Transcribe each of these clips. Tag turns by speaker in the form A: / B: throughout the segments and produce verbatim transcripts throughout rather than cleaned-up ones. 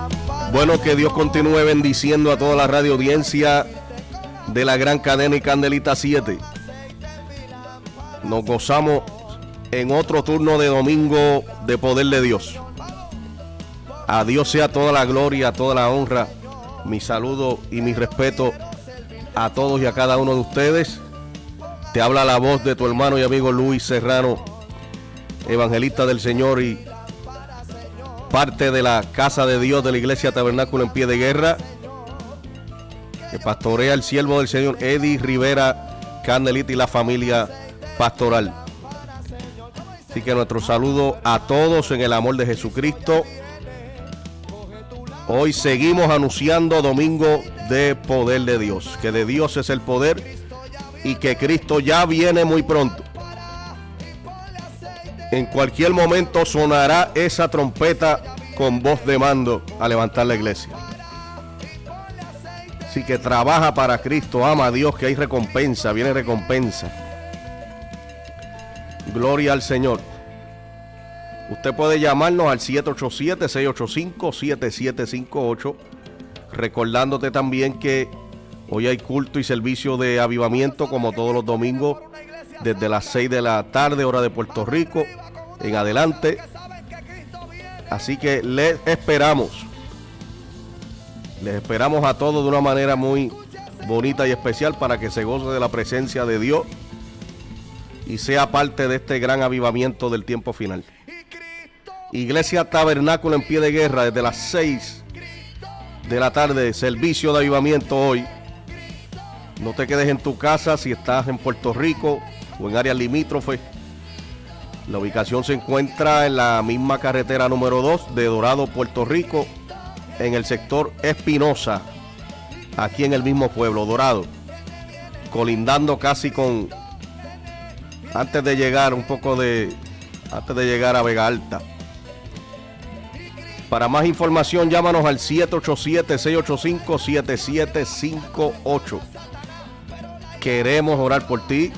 A: Bueno, que Dios continúe bendiciendo a toda la radio audiencia de la gran cadena y Candelita siete. Nos gozamos en otro turno de domingo de poder de Dios. A Dios sea toda la gloria, toda la honra. Mi saludo y mi respeto a todos y a cada uno de ustedes. Te habla la voz de tu hermano y amigo Luis Serrano, evangelista del Señor y parte de la casa de Dios de la Iglesia Tabernáculo en Pie de Guerra, que pastorea el siervo del Señor Eddie Rivera Candelita y la familia pastoral. Así que nuestro saludo a todos en el amor de Jesucristo. Hoy seguimos anunciando domingo de poder de Dios, que de Dios es el poder y que Cristo ya viene muy pronto. En cualquier momento sonará esa trompeta con voz de mando a levantar la iglesia. Así que trabaja para Cristo, ama a Dios, que hay recompensa, viene recompensa. Gloria al Señor. Usted puede llamarnos al siete ocho siete, seis ocho cinco, siete siete cinco ocho, recordándote también que hoy hay culto y servicio de avivamiento como todos los domingos, desde las seis de la tarde, hora de Puerto Rico, en adelante. Así que les esperamos. Les esperamos a todos de una manera muy bonita y especial para que se goce de la presencia de Dios y sea parte de este gran avivamiento del tiempo final. Iglesia Tabernáculo en Pie de Guerra, desde las seis de la tarde, servicio de avivamiento hoy. No te quedes en tu casa si estás en Puerto Rico o en áreas limítrofes. La ubicación se encuentra en la misma carretera número dos de Dorado, Puerto Rico, en el sector Espinosa, aquí en el mismo pueblo, Dorado, colindando casi con, antes de llegar un poco de, antes de llegar a Vega Alta. Para más información, llámanos al siete ocho siete, seis ocho cinco, siete siete cinco ocho. Queremos orar por ti.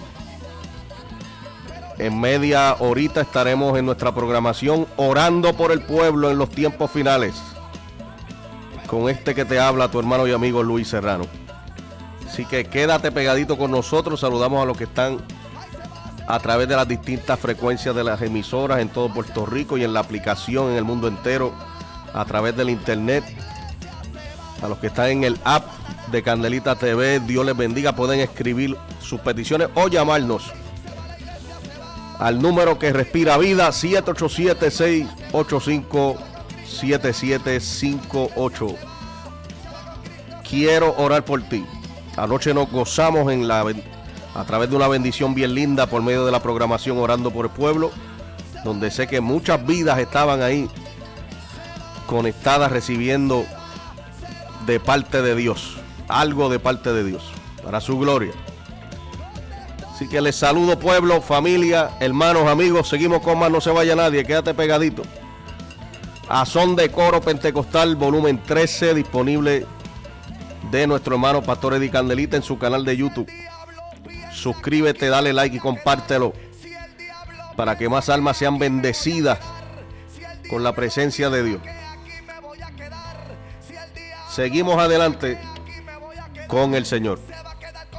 A: En media horita estaremos en nuestra programación orando por el pueblo en los tiempos finales. Con este que te habla tu hermano y amigo Luis Serrano. Así que quédate pegadito con nosotros. Saludamos a los que están a través de las distintas frecuencias de las emisoras en todo Puerto Rico y en la aplicación en el mundo entero a través del internet. A los que están en el app de Candelita T V, Dios les bendiga. Pueden escribir sus peticiones o llamarnos al número que respira vida, siete ocho siete, seis ocho cinco, siete siete cinco ocho. Quiero orar por ti. Anoche nos gozamos en la, a través de una bendición bien linda por medio de la programación Orando por el Pueblo, donde sé que muchas vidas estaban ahí conectadas recibiendo de parte de Dios, algo de parte de Dios, para su gloria. Así que les saludo, pueblo, familia, hermanos, amigos. Seguimos con más, no se vaya nadie, quédate pegadito. A son de coro pentecostal, volumen trece, disponible de nuestro hermano Pastor Eddie Candelita en su canal de YouTube. Suscríbete, dale like y compártelo para que más almas sean bendecidas con la presencia de Dios. Seguimos adelante con el Señor.